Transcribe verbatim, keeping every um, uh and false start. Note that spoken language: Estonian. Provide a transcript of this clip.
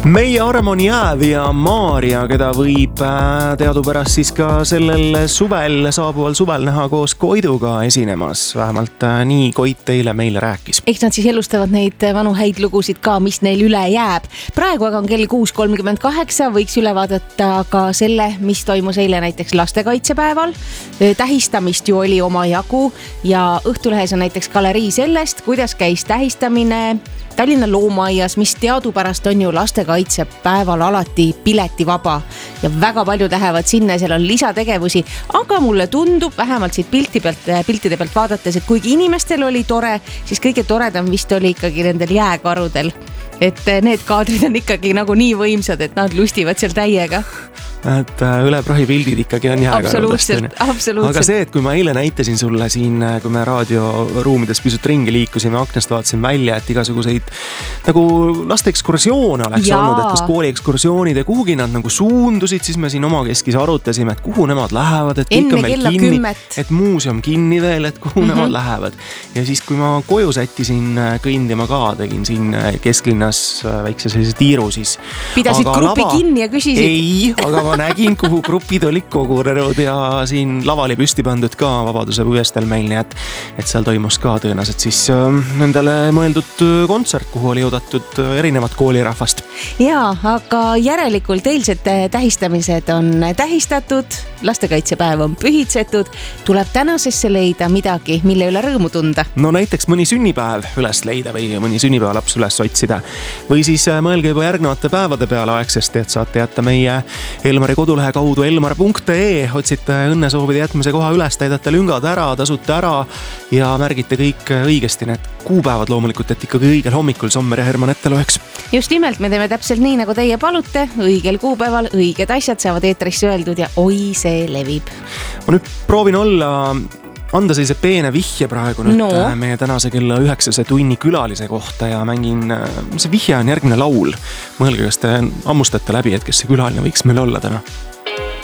meie Armon Jääv ja Maarja, keda võib teadupärast siis ka sellel suvel, saabuval suvel näha koos Koiduga esinemas. Vähemalt nii Koit teile meile rääkis. Eks nad siis elustavad neid vanu häid lugusid ka, mis neil üle jääb. Praegu aga on kell kuus kolmkümmend kaheksa, võiks üle vaadata ka selle, mis toimus eile näiteks lastekaitsepäeval. Tähistamist ju oli oma jagu ja Õhtulehes on näiteks galerii sellest, kuidas käis tähistamine Tallinna Loomaaias, mis teadupärast on ju lastekaitsepäeval alati piletivaba ja väga paljud lähevad sinna, seal on lisategevusi, aga mulle tundub vähemalt siit pilti pealt, piltide pealt vaadates, et kuigi inimestel oli tore, siis kõige toredam vist oli ikkagi nendel jääkarudel, et need kaadrid on ikkagi nagu nii võimsad, et nad lustivad seal täiega. Et üle prahi pildid ikkagi on jääkarudest. Absoluutselt, absoluutselt. Aga see, et kui ma eile näitasin sulle siin, kui me raadioruumides pisut ringi liikusime, aknast vaatasin välja, et igasuguseid nagu laste ekskursioone oleks Jaa. olnud, et kas kooli ekskursioonid ja kuhugi nad nagu suundusid, siis me siin omakeskis arutasime, et kuhu nemad lähevad, et kõik on meil kinni, kümmet. et muuseum kinni veel, et kuhu mm -hmm. nemad lähevad. Ja siis, kui ma koju sättisin kõndima ka, tegin siin kesklinnas väikse sellise tiiru, siis pidasid aga grupi lava... kinni ja küsisid? Ei, aga ma nägin, kuhu grupid olid kogunenud ja siin lavali püsti pandud ka Vabaduse puiesteel meil, nii et, et seal toimus ka tõenäoliselt siis äh, nendele mõeldud kontsert, kuhu oli oodatud erinevat koolirahvast. Jaa, aga järelikult eilsed tähistamised on tähistatud, lastekaitsepäev on pühitsetud, tuleb tänasesse leida midagi, mille üle rõõmu tunda. No näiteks mõni sünnipäev üles leida või mõni sünnipäevalaps üles otsida. Või siis mõelge juba järgnevate päevade peale aegsesti, et saate jätta meie Elmari kodulehe kaudu elmar punkt ee, otsite õnnesoovide jätmise koha üles, täidate lüngad ära, tasute ära ja märgite kõik õigesti need kuupäevad loomulikult, et ikkagi õigel hommikul Sommer ja Herman ette loeks. Just nimelt, me teeme täpselt nii, nagu teie palute, õigel kuupäeval õiged asjad saavad eetrisse öeldud ja oi, see levib. Ma nüüd proovin olla, anda sellise peene vihje praegu nüüd no. meie tänase kella üheksase tunni külalise kohta ja mängin, see vihje on järgmine laul. Mõelge, kas te ammustate läbi, et kes see külaline võiks meil olla täna?